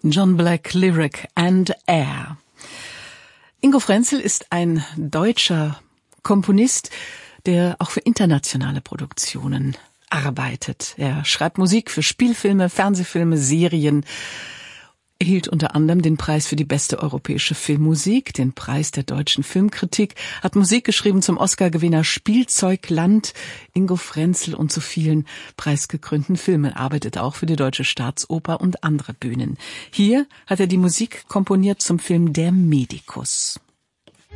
John Black, Lyric and Air. Ingo Frenzel ist ein deutscher Komponist, der auch für internationale Produktionen arbeitet. Er schreibt Musik für Spielfilme, Fernsehfilme, Serien, erhielt unter anderem den Preis für die beste europäische Filmmusik, den Preis der deutschen Filmkritik, hat Musik geschrieben zum Oscar-Gewinner Spielzeugland, Ingo Frenzel und zu vielen preisgekrönten Filmen, arbeitet auch für die Deutsche Staatsoper und andere Bühnen. Hier hat er die Musik komponiert zum Film Der Medikus.